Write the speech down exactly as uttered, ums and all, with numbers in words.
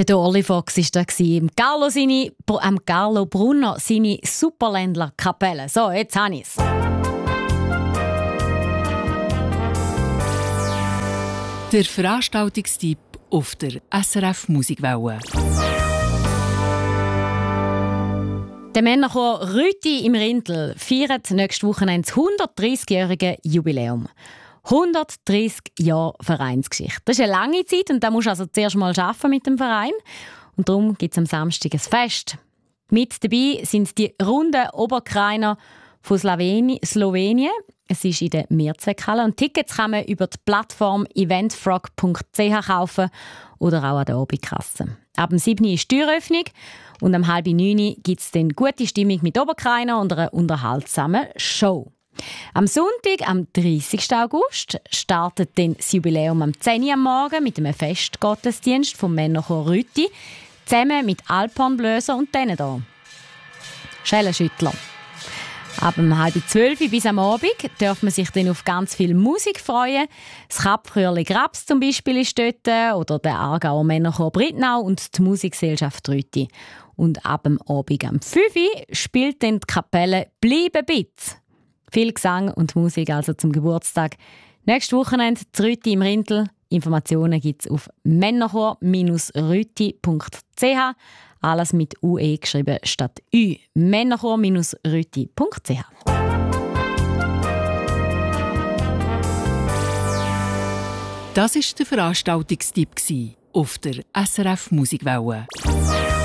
Der Dorli Fox war da. Im Carlo, seine, am Carlo Brunner seine Superländler-Kapelle. So, jetzt habe ich es. Der Veranstaltungstipp auf der S R F Musikwelle. Der Männerchor Rüti im Rindl feiert nächste Woche ein hundertdreißigjähriges Jubiläum. hundertdreißig Jahre Vereinsgeschichte. Das ist eine lange Zeit und da musst du also zuerst mal arbeiten mit dem Verein. Und darum gibt es am Samstag ein Fest. Mit dabei sind die runden Oberkreiner von Sloweni- Slowenien. Es ist in der Mehrzweckhalle und Tickets kann man über die Plattform eventfrog punkt c h kaufen oder auch an der Abendkasse. Ab dem sieben Uhr ist die Türöffnung und um halb neun gibt es dann gute Stimmung mit Oberkreiner und einer unterhaltsamen Show. Am Sonntag, am dreißigsten August, startet dann das Jubiläum am zehn Uhr am Morgen mit einem Festgottesdienst vom Männerchor Rüti zusammen mit Alphornbläser und denen hier. Schellenschüttler. Ab um halb zwölf bis am Abend darf man sich dann auf ganz viel Musik freuen. Das Kapfröhrli Grabs zum Beispiel ist dort, oder der Aargauer Männerchor Brittnau und die Musikgesellschaft Rüti. Und ab dem Abend am fünf Uhr spielt dann die Kapelle «Bleibe Bitz». Viel Gesang und Musik also zum Geburtstag. Nächstes Wochenende Rüti im Rindl. Informationen gibt es auf männerchor rüti punkt c h. Alles mit U E geschrieben statt Ü. männerchor rüti punkt c h. Das war der Veranstaltungstipp auf der S R F Musikwelle.